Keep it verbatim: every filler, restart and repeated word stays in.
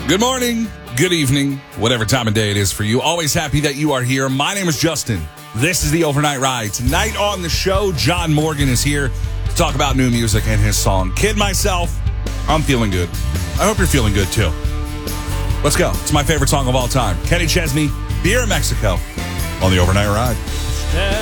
Good morning, good evening, whatever time of day it is for you. Always happy that you are here. My name is Justin. This is the Overnight Ride. Tonight on the show, John Morgan is here to talk about new music and his song. Kid myself, I'm feeling good. I hope you're feeling good too. Let's go. It's my favorite song of all time. Kenny Chesney, Beer in Mexico on the Overnight Ride.